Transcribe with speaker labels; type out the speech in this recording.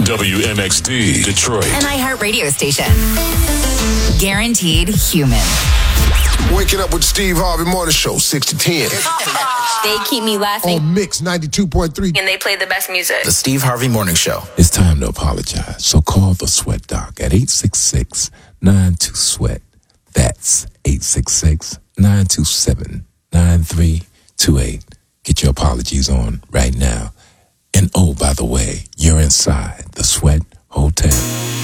Speaker 1: WMXD, Detroit.
Speaker 2: An iHeart radio station. Guaranteed human.
Speaker 3: Waking up with Steve Harvey Morning Show, 6 to 10.
Speaker 4: They keep me laughing.
Speaker 3: On Mix 92.3.
Speaker 4: And they play the best music.
Speaker 5: The Steve Harvey Morning Show.
Speaker 6: It's time to apologize. So call the Sweat Doc at 866-92-SWEAT. That's 866-927-9328. Get your apologies on right now. And oh, by the way, you're inside the Sweat Hotel.